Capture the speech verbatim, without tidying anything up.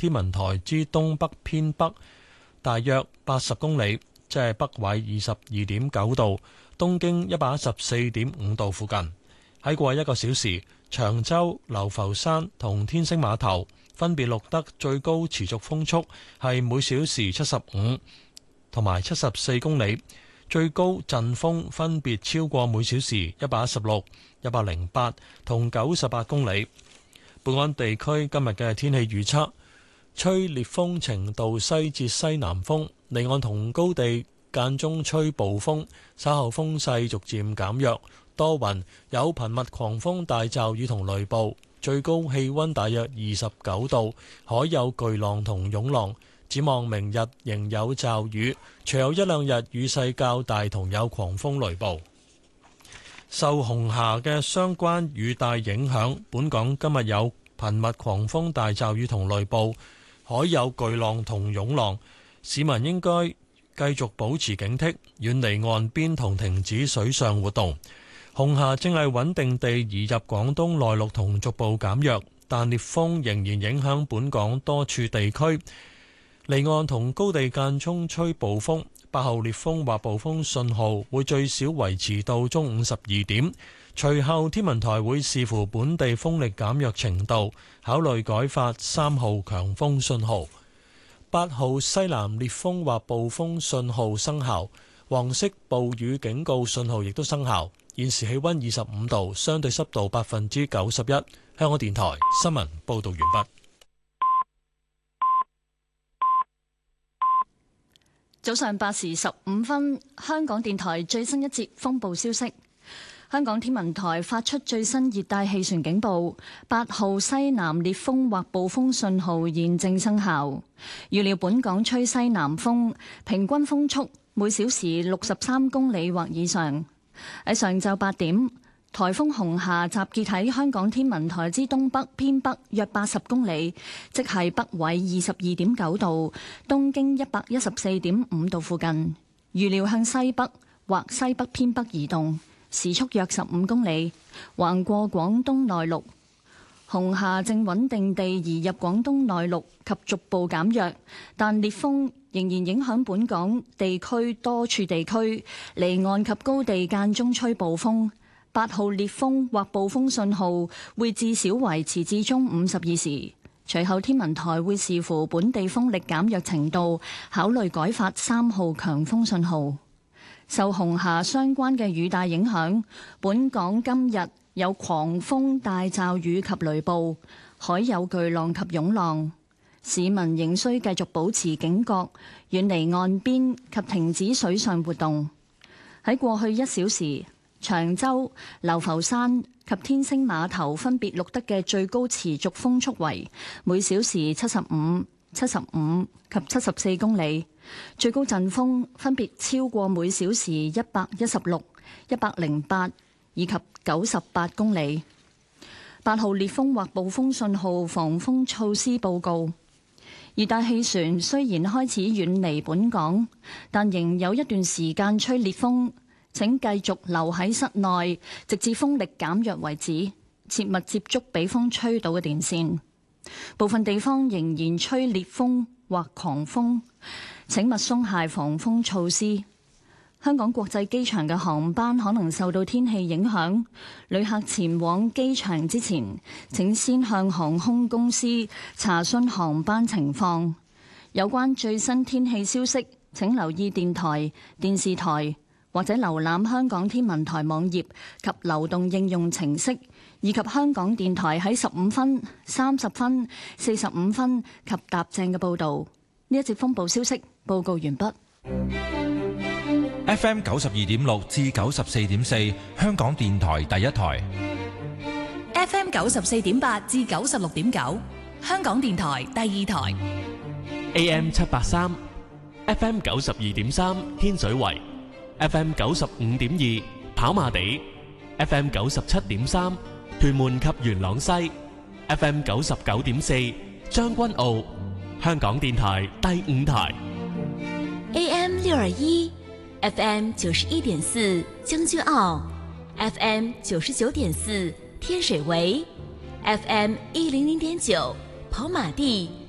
天文台之東北偏北，大約八十公里，即係北緯二十二點九度，東經一百一十四點五度附近。喺過去一個小時，長洲、流浮山同天星碼頭分別錄得最高持續風速係每小時七十五同埋七十四公里，最高陣風分別超過每小時一百一十六、一百零八同九十八公里。本港地區今日嘅天氣預測，吹烈風程度西至西南風，離岸同高地間中吹暴風，稍後風勢逐漸減弱，多雲，有頻密狂風大驟雨同雷暴，最高氣溫大約二十九度，海有巨浪同湧浪。展望明日仍有驟雨，隨後一兩日雨勢較大同有狂風雷暴。受紅霞嘅相關雨帶影響，本港今日有頻密狂風大驟雨同雷暴，海有巨浪同湧浪，市民應該繼續保持警惕，遠離岸邊同停止水上活動。紅霞正係穩定地移入廣東內陸同逐步減弱，但烈風仍然影響本港多處地區。離岸同高地間中吹暴風，八號烈風或暴風信號會最少維持到中午十二點。隨後天文台會視乎本地風力減弱程度，考慮改發三號強風信號。八號西南烈風或暴風信號生效，黃色暴雨警告信號亦都生效。現時氣溫二十五度，相對濕度百分之九十一。香港電台新聞報道完畢。 早上八時十五分，香港電台最新一節風暴消息。香港天文台發出最新熱帶氣旋警報，八號西南烈風或暴風信號現正生效。預料本港吹西南風，平均風速每小時六十三公里或以上。喺上晝八點，颱風紅霞集結喺香港天文台之東北偏北約八十公里，即係北緯二十二點九度，東經一百一十四點五度附近。預料向西北或西北偏北移動，時速約十五公里，橫過廣東內陸。紅霞正穩定地移入廣東內陸及逐步減弱，但烈風仍然影響本港地區多處地區，離岸及高地間中吹暴風。八號烈風或暴風信號會至少維持至中午十二時，隨後天文台會視乎本地風力減弱程度，考慮改發三號強風信號。受紅霞相關嘅雨帶影響，本港今日有狂風大驟雨及雷暴，海有巨浪及湧浪，市民仍需繼續保持警覺，遠離岸邊及停止水上活動。喺過去一小時，長洲、流浮山及天星碼頭分別錄得嘅最高持續風速為每小時七十五、七十五及七十四公里，最高陣風分別超過每小時一百一十六、一百零八以及九十八公里。八號烈風或暴風信號防風措施報告。熱帶氣旋雖然開始遠離本港，但仍有一段時間吹烈風。請繼續留喺室內，直至風力減弱為止，切勿接觸被風吹倒嘅電線。部分地方仍然吹烈風或狂風，請勿鬆懈防風措施。香港國際機場嘅航班可能受到天氣影響，旅客前往機場之前，請先向航空公司查詢航班情況。有關最新天氣消息，請留意電台、電視台，或者瀏覽香港天文台網頁及流動應用程式，以及香港電台喺十五分、三十分、四十五分及踏正嘅報導。呢一節風暴消息報告完畢。 F M 九十二點六至九十四點四，香港電台第一台。 F M 九十四點八至九十六點九，香港電台第二台。 A M 七八三，F M 九十二點三，天水圍。F M 九十五點二跑馬地， F M 九十七點三屯門及元朗西， F M 九十九點四將軍澳。香港電台第五台。 A M 六二一 F M 九十一點四將軍澳， F M 九十九點四天水圍， F M 一零零點九跑馬地